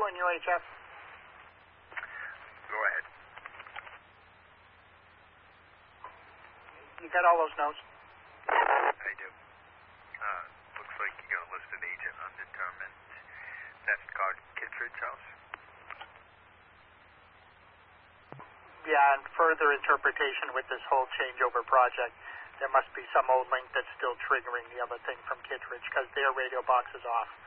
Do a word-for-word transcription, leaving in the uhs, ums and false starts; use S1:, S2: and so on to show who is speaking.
S1: in U H F?
S2: Go ahead.
S1: You got all those notes?
S2: I do. Uh, looks like you got a listed agent undetermined. That's called Kittredge House.
S1: Yeah, and further interpretation with this whole changeover project, there must be some old link that's still triggering the other thing from Kittredge because their radio box is off.